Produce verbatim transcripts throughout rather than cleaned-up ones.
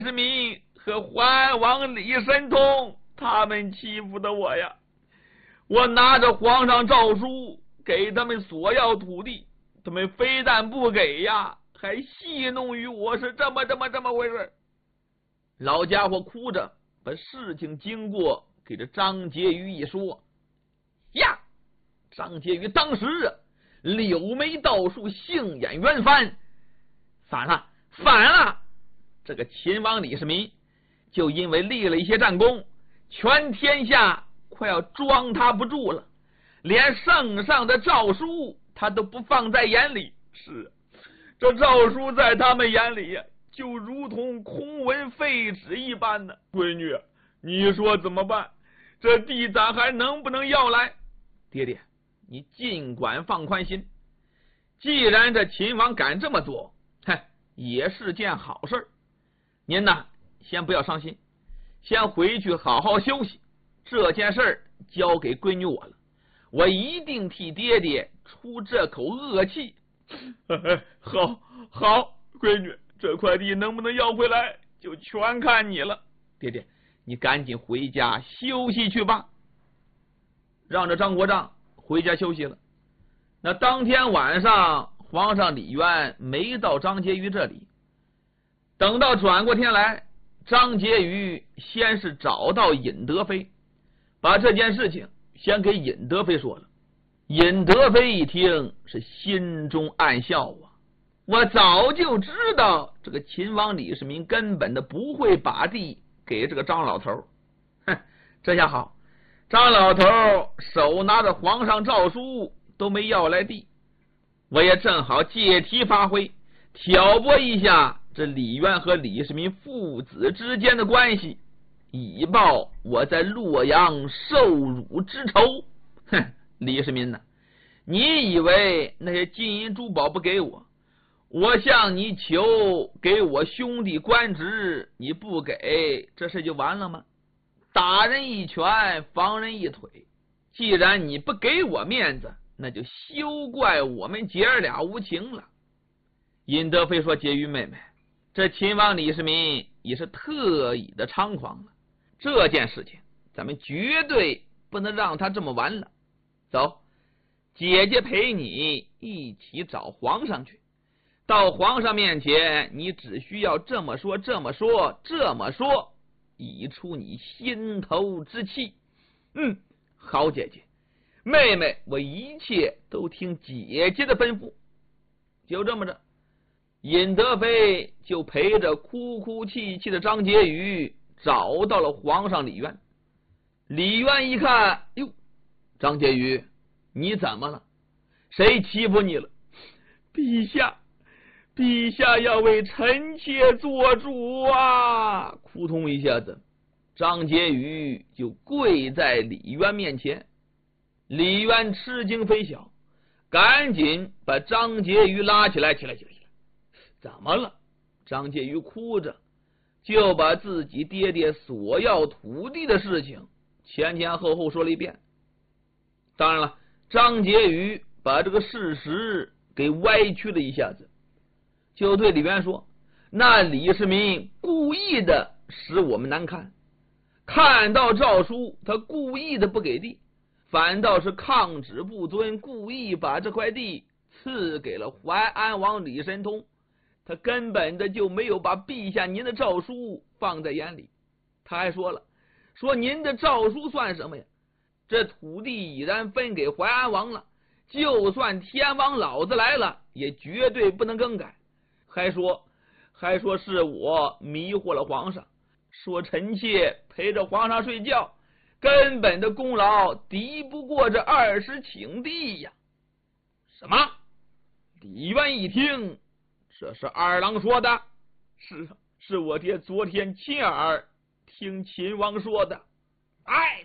世民和桓王李神通他们欺负的我呀！我拿着皇上诏书给他们索要土地，他们非但不给呀，还戏弄于我，是这么这么这么回事。老家伙哭着把事情经过给这张婕妤一说呀，张婕妤当时啊柳眉倒竖，杏眼圆翻，反了反了！这个秦王李世民就因为立了一些战功，全天下快要装他不住了，连圣上的诏书他都不放在眼里。是，这诏书在他们眼里呀，就如同空文废纸一般的。闺女，你说怎么办？这地咱还能不能要来？爹爹，你尽管放宽心，既然这秦王敢这么做，嗨，也是件好事。您呐，先不要伤心，先回去好好休息。这件事儿交给闺女我了，我一定替爹爹出这口恶气。好，好，闺女，这块地能不能要回来，就全看你了。爹爹，你赶紧回家休息去吧。让这张国丈回家休息了。那当天晚上，皇上李渊没到张婕妤这里。等到转过天来，张婕妤先是找到尹德妃，把这件事情先给尹德妃说了。尹德妃一听是心中暗笑啊，我早就知道这个秦王李世民根本的不会把地给这个张老头。哼，这下好，张老头手拿着皇上诏书都没要来地，我也正好借题发挥，挑拨一下这李渊和李世民父子之间的关系，以报我在洛阳受辱之仇。哼，李世民呢，你以为那些金银珠宝不给我，我向你求给我兄弟官职，你不给，这事就完了吗？打人一拳，防人一腿，既然你不给我面子，那就休怪我们姐儿俩无情了。尹德妃说，婕妤妹妹，这秦王李世民也是特意的猖狂了，这件事情咱们绝对不能让他这么完了。走，姐姐陪你一起找皇上去，到皇上面前，你只需要这么说这么说这么说，以出你心头之气。嗯，好姐姐，妹妹我一切都听姐姐的吩咐。就这么着，尹德妃就陪着哭哭泣泣的张婕妤找到了皇上李渊。李渊一看，哟，张婕妤，你怎么了？谁欺负你了？陛下，陛下要为臣妾做主啊！扑通一下子，张婕妤就跪在李渊面前。李渊吃惊非小，赶紧把张婕妤拉起来，起来，起来，起来！怎么了？张婕妤哭着就把自己爹爹索要土地的事情前前后后说了一遍。当然了，张婕妤把这个事实给歪曲了一下子，就对李渊说，那李世民故意的使我们难堪，看到诏书他故意的不给地，反倒是抗旨不遵，故意把这块地赐给了淮安王李神通，他根本的就没有把陛下您的诏书放在眼里。他还说了，说您的诏书算什么呀？这土地已然分给淮安王了，就算天王老子来了，也绝对不能更改。还说还说是我迷惑了皇上，说臣妾陪着皇上睡觉，根本的功劳敌不过这二十顷地呀！什么？李渊一听，这是二郎说的？是，是我爹昨天亲耳听秦王说的。哎，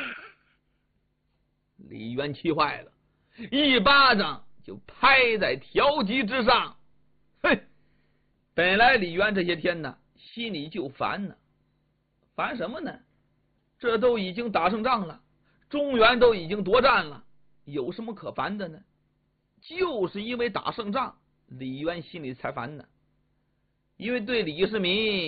李渊气坏了，一巴掌就拍在条级之上。哼！本来李渊这些天呢，心里就烦呢，烦什么呢？这都已经打胜仗了，中原都已经夺占了，有什么可烦的呢？就是因为打胜仗，李渊心里才烦呢。因为对李世民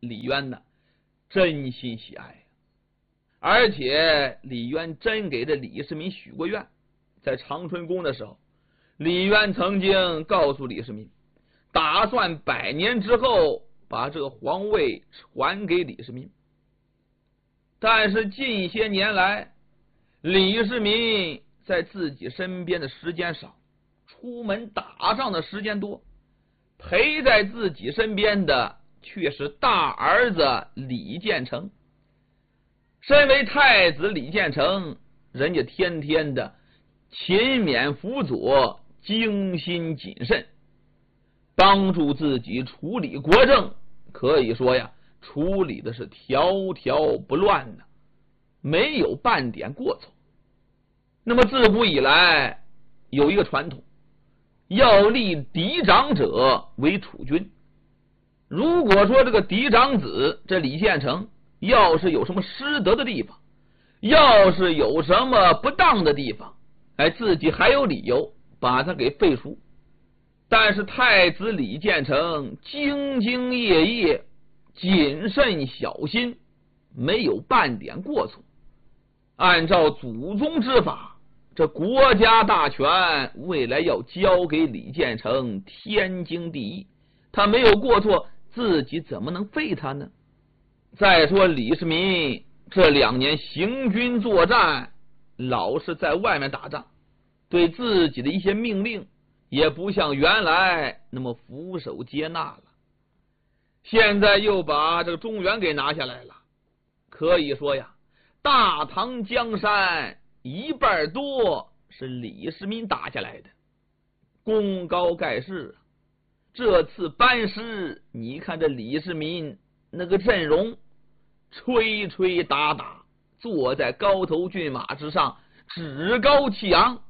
李渊呢真心喜爱，而且李渊真给这李世民许过愿。在长春宫的时候，李渊曾经告诉李世民，打算百年之后把这个皇位传给李世民。但是近些年来，李世民在自己身边的时间少，出门打仗的时间多，陪在自己身边的却是大儿子李建成。身为太子李建成，人家天天的勤勉辅佐，精心谨慎，帮助自己处理国政，可以说呀，处理的是条条不乱的，没有半点过错。那么自古以来有一个传统，要立嫡长者为储君。如果说这个嫡长子这李建成要是有什么失德的地方，要是有什么不当的地方，哎，自己还有理由把他给废除。但是太子李建成兢兢业业，谨慎小心，没有半点过错。按照祖宗之法，这国家大权未来要交给李建成，天经地义。他没有过错，自己怎么能废他呢？再说李世民这两年行军作战，老是在外面打仗，对自己的一些命令也不像原来那么俯首接纳了。现在又把这个中原给拿下来了，可以说呀，大唐江山一半多是李世民打下来的，功高盖世。这次班师，你看这李世民那个阵容，吹吹打打，坐在高头骏马之上，趾高气昂。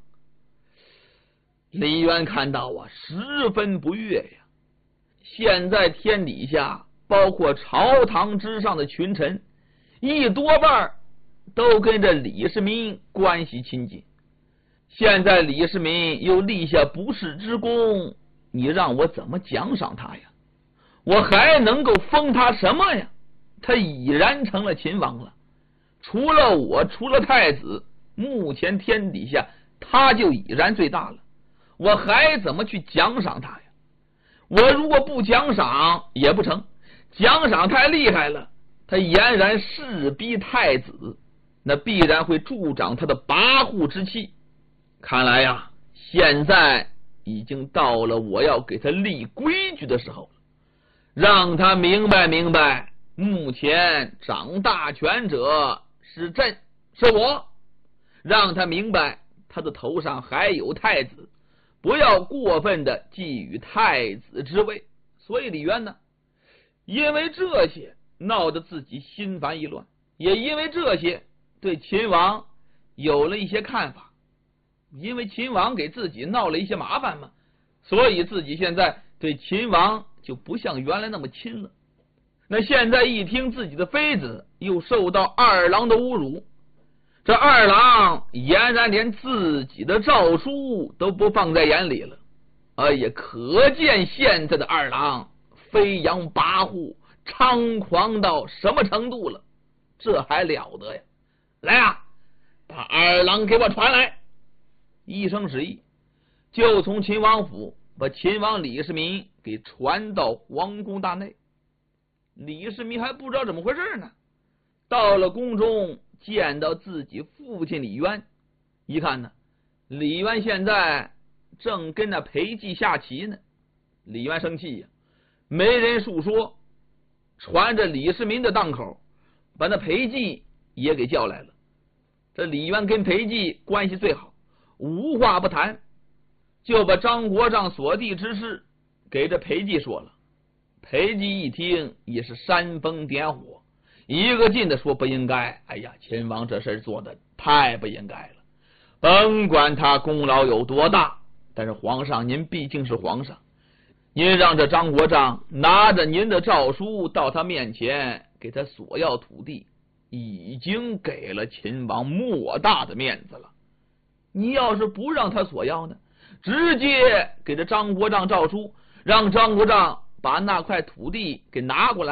李渊看到啊，十分不悦呀。现在天底下包括朝堂之上的群臣，一多半都跟着李世民关系亲近。现在李世民又立下不世之功，你让我怎么奖赏他呀？我还能够封他什么呀？他已然成了秦王了，除了我，除了太子，目前天底下他就已然最大了，我还怎么去奖赏他呀？我如果不奖赏也不成，奖赏太厉害了，他俨然势逼太子，那必然会助长他的跋扈之气。看来呀，现在已经到了我要给他立规矩的时候了，让他明白明白，目前掌大权者是朕，是我，让他明白他的头上还有太子，不要过分的觊觎太子之位。所以李渊呢，因为这些闹得自己心烦意乱，也因为这些对秦王有了一些看法。因为秦王给自己闹了一些麻烦嘛，所以自己现在对秦王就不像原来那么亲了。那现在一听自己的妃子又受到二郎的侮辱，这二郎俨然连自己的诏书都不放在眼里了。哎呀，可见现在的二郎飞扬跋扈，猖狂到什么程度了，这还了得呀！来啊，把二郎给我传来。一声旨意，就从秦王府把秦王李世民给传到皇宫大内。李世民还不知道怎么回事呢，到了宫中见到自己父亲李渊，一看呢，李渊现在正跟那裴寂下棋呢。李渊生气呀，没人述说，传着李世民的档口，把那裴寂也给叫来了。这李渊跟裴寂关系最好，无话不谈，就把张国丈所地之事给这裴寂说了。裴寂一听也是煽风点火，一个劲的说不应该，哎呀，秦王这事做的太不应该了，甭管他功劳有多大，但是皇上您毕竟是皇上，您让这张国丈拿着您的诏书到他面前给他索要土地，已经给了秦王莫大的面子了。你要是不让他索要呢，直接给这张国丈诏书，让张国丈把那块土地给拿过来，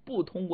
不通过